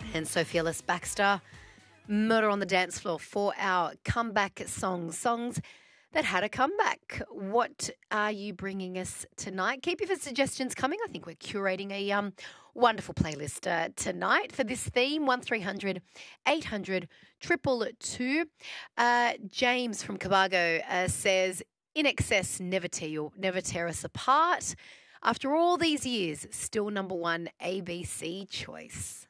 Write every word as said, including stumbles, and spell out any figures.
and Sophia Ellis Baxter, Murder on the Dance Floor, for our comeback songs, songs that had a comeback. What are you bringing us tonight? Keep your suggestions coming. I think we're curating a um wonderful playlist uh, tonight for this theme. one three hundred eight hundred two two two. Uh, James from Cabargo uh, says, In Excess, never tear, you, never tear us apart. After all these years, still number one A B C choice.